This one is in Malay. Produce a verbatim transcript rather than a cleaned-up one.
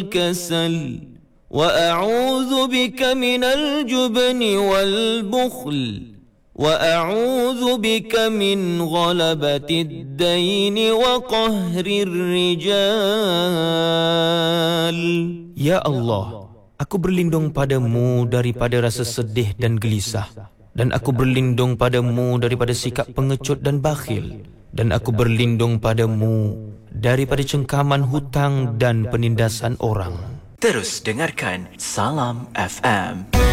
والكسل وأعوذ بك من الجبن والبخل وأعوذ بك من غلبة الدين وقهر الرجال. Ya Allah, aku berlindung padamu daripada rasa sedih dan gelisah, dan aku berlindung padamu daripada sikap pengecut dan bakhil, dan aku berlindung padamu daripada cengkaman hutang dan penindasan orang. Terus dengarkan Salam F M.